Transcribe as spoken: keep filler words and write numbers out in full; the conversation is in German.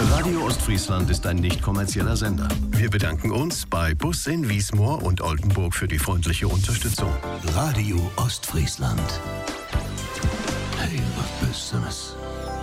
Radio Ostfriesland ist ein nicht kommerzieller Sender. Wir bedanken uns bei Bus in Wiesmoor und Oldenburg für die freundliche Unterstützung. Radio Ostfriesland. Hey, was Besseres.